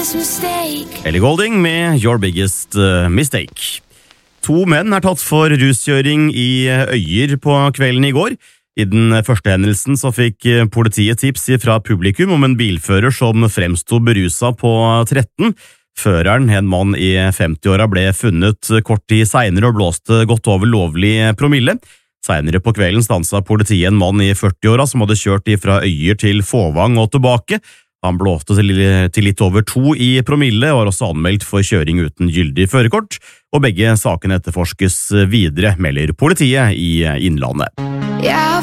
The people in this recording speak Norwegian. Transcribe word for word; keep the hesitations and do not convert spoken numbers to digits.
biggest mistake. Ellie Goulding med Your Biggest uh, Mistake. To menn er tatt for ruskjøring i Øyer på kvelden i går. I den første hendelsen så fikk politiet tips fra publikum om en bilfører som fremstod beruset på tretten. Føreren, en mann i femti-åra, ble funnet kort tid senere og blåste godt over lovlig promille. Senere på kvelden stanset politiet en mann i førti-åra som hadde kjørt fra Øyer til Fåvang og tilbake. Han blåste til litt over to i promille og var også anmeldt for kjøring uten gyldig førerkort, og begge sakene etterforskes videre, melder politiet i Innlandet. Yeah,